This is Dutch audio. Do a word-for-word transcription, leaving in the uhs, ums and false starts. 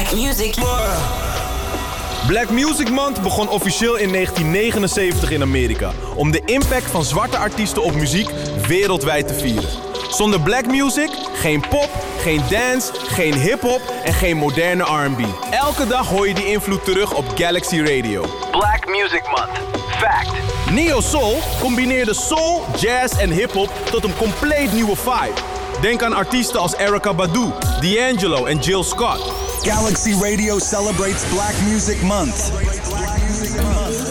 Black Music. Black Music Month begon officieel in negentien negenenzeventig in Amerika om de impact van zwarte artiesten op muziek wereldwijd te vieren. Zonder black music, geen pop, geen dance, geen hip-hop en geen moderne R en B. Elke dag hoor je die invloed terug op Galaxy Radio. Black Music Month. Fact. Neo Soul combineerde soul, jazz en hip-hop tot een compleet nieuwe vibe. Denk aan artiesten als Erykah Badu, D'Angelo en Jill Scott. Galaxy Radio celebrates Black Music Month.